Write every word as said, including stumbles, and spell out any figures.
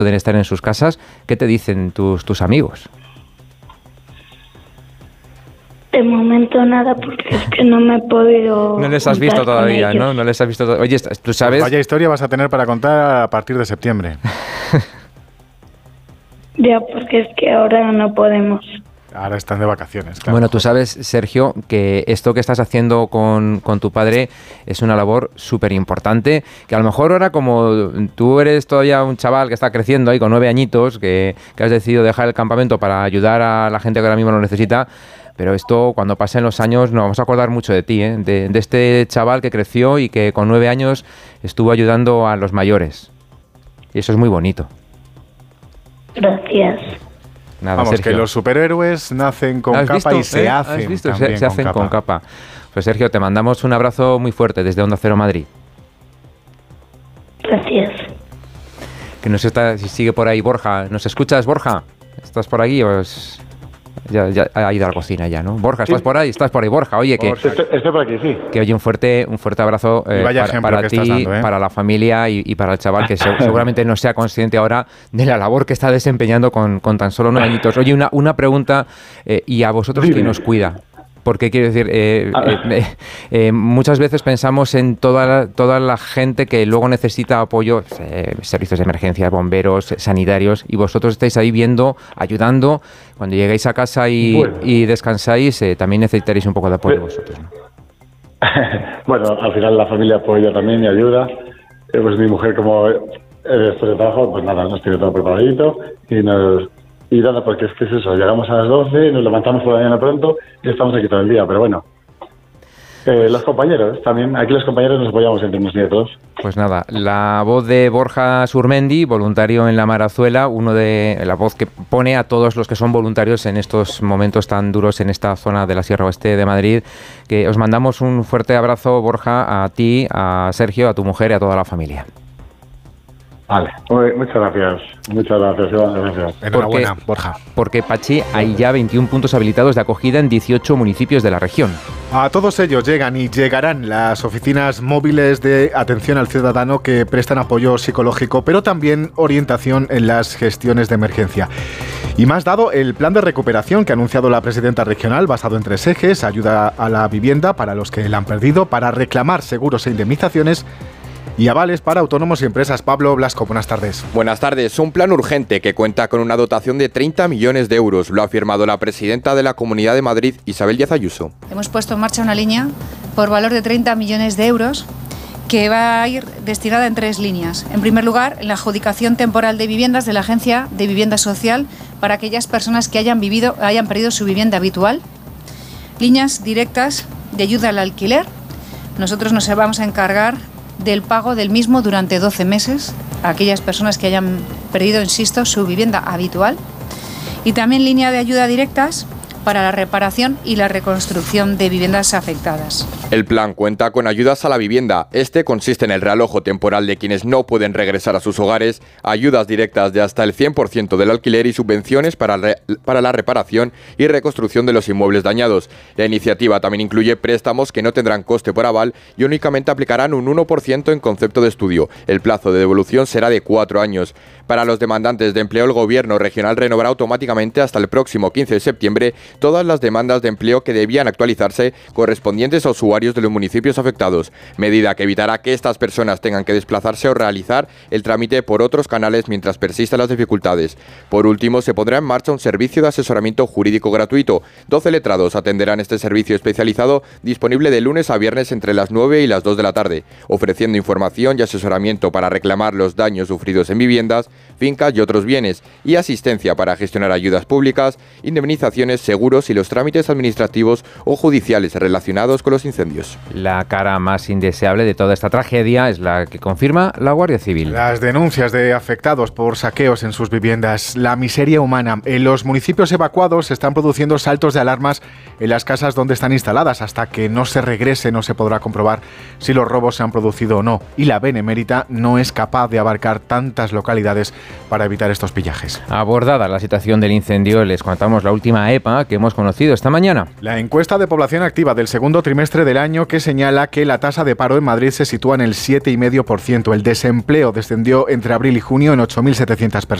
pueden estar en sus casas. ¿Qué te dicen tus, tus amigos? De momento nada, porque es que no me he podido... No les has visto todavía, ¿no? No les has visto todavía. Oye, tú sabes... Pues vaya historia vas a tener para contar a partir de septiembre. Ya, porque es que ahora no podemos. Ahora están de vacaciones, claro. Bueno, tú sabes, Sergio, que esto que estás haciendo con, con tu padre es una labor súper importante, que a lo mejor ahora, como tú eres todavía un chaval que está creciendo ahí con nueve añitos, que, que has decidido dejar el campamento para ayudar a la gente que ahora mismo lo necesita, pero esto, cuando pasen los años, nos vamos a acordar mucho de ti, ¿eh? de, de este chaval que creció y que con nueve años estuvo ayudando a los mayores. Y eso es muy bonito. Gracias. Nada, Vamos, Sergio. que los superhéroes nacen con capa visto? y se ¿Eh? hacen ¿Has visto? también Se, se con hacen capa. con capa. Pues Sergio, te mandamos un abrazo muy fuerte desde Onda Cero Madrid. Gracias. Que nos está, si sigue por ahí Borja. ¿Nos escuchas, Borja? ¿Estás por aquí o es...? Ya, ya ha ido a la cocina ya, ¿no? Borja, ¿estás sí. por ahí? ¿Estás por ahí, Borja? Oye, que... Estoy, estoy por aquí, sí. Que oye, un fuerte, un fuerte abrazo eh, para, para ti, dando, ¿eh? para la familia y, y para el chaval, que se, seguramente no sea consciente ahora de la labor que está desempeñando con, con tan solo nueve añitos. Oye, una, una pregunta, eh, ¿y a vosotros quién nos cuida? Porque quiero decir, eh, eh, eh, muchas veces pensamos en toda la, toda la gente que luego necesita apoyo, eh, servicios de emergencia, bomberos, sanitarios, y vosotros estáis ahí viendo, ayudando. Cuando llegáis a casa y, bueno. y descansáis, eh, también necesitaréis un poco de apoyo vosotros, ¿no? Bueno, al final la familia apoya también y ayuda. Eh, pues mi mujer, como después de trabajo, pues nada, nos tiene todo preparadito y nos... Y nada, porque es que es eso, llegamos a las doce, nos levantamos por la mañana pronto y estamos aquí todo el día, pero bueno. Eh, los compañeros, también, aquí los compañeros nos apoyamos entre unos nietos. Pues nada, la voz de Borja Surmendi, voluntario en La Marazuela, uno de la voz que pone a todos los que son voluntarios en estos momentos tan duros en esta zona de la Sierra Oeste de Madrid, que os mandamos un fuerte abrazo, Borja, a ti, a Sergio, a tu mujer y a toda la familia. Vale, muchas gracias, muchas gracias, Iván, gracias. Enhorabuena, Borja. Porque, Pachi, hay ya veintiún puntos habilitados de acogida en dieciocho municipios de la región. A todos ellos llegan y llegarán las oficinas móviles de atención al ciudadano que prestan apoyo psicológico, pero también orientación en las gestiones de emergencia. Y más dado el plan de recuperación que ha anunciado la presidenta regional, basado en tres ejes: ayuda a la vivienda para los que la han perdido, para reclamar seguros e indemnizaciones, y avales para autónomos y empresas. Pablo Blasco, buenas tardes. Buenas tardes. Un plan urgente que cuenta con una dotación de treinta millones de euros. Lo ha afirmado la presidenta de la Comunidad de Madrid, Isabel Díaz Ayuso. Hemos puesto en marcha una línea por valor de treinta millones de euros que va a ir destinada en tres líneas. En primer lugar, en la adjudicación temporal de viviendas de la Agencia de Vivienda Social para aquellas personas que hayan, vivido, hayan perdido su vivienda habitual. Líneas directas de ayuda al alquiler. Nosotros nos vamos a encargar del pago del mismo durante doce meses a aquellas personas que hayan perdido, insisto, su vivienda habitual. Y también línea de ayuda directas para la reparación y la reconstrucción de viviendas afectadas. El plan cuenta con ayudas a la vivienda. Este consiste en el realojo temporal de quienes no pueden regresar a sus hogares, ayudas directas de hasta el cien por ciento del alquiler y subvenciones para, re, para la reparación y reconstrucción de los inmuebles dañados. La iniciativa también incluye préstamos que no tendrán coste por aval y únicamente aplicarán un uno por ciento en concepto de estudio. El plazo de devolución será de cuatro años. Para los demandantes de empleo, el Gobierno regional renovará automáticamente hasta el próximo quince de septiembre todas las demandas de empleo que debían actualizarse correspondientes a usuarios de los municipios afectados, medida que evitará que estas personas tengan que desplazarse o realizar el trámite por otros canales mientras persistan las dificultades. Por último, se pondrá en marcha un servicio de asesoramiento jurídico gratuito. doce letrados atenderán este servicio especializado disponible de lunes a viernes entre las nueve y las dos de la tarde, ofreciendo información y asesoramiento para reclamar los daños sufridos en viviendas, fincas y otros bienes, y asistencia para gestionar ayudas públicas, indemnizaciones, seguros y los trámites administrativos o judiciales relacionados con los incendios. La cara más indeseable de toda esta tragedia es la que confirma la Guardia Civil. Las denuncias de afectados por saqueos en sus viviendas, la miseria humana. En los municipios evacuados se están produciendo saltos de alarmas en las casas donde están instaladas. Hasta que no se regrese no se podrá comprobar si los robos se han producido o no. Y la Benemérita no es capaz de abarcar tantas localidades para evitar estos pillajes. Abordada la situación del incendio, les contamos la última E P A que hemos conocido esta mañana. La encuesta de población activa del segundo trimestre del año que señala que la tasa de paro en Madrid se sitúa en el siete coma cinco por ciento. El desempleo descendió entre abril y junio en ocho mil setecientas personas.